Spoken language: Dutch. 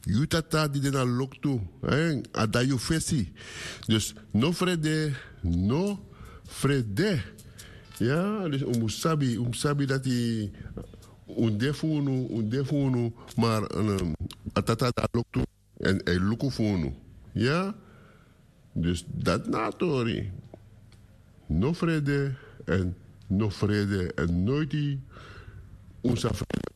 Jutata die den al loktu. Adayu fesi. Dus no vrede, no vrede. Ja, dus umusabi dat die undefunu, maar atata da loktu en lukufunu. Ja, dus dat natori. No vrede en nooit die onze vrede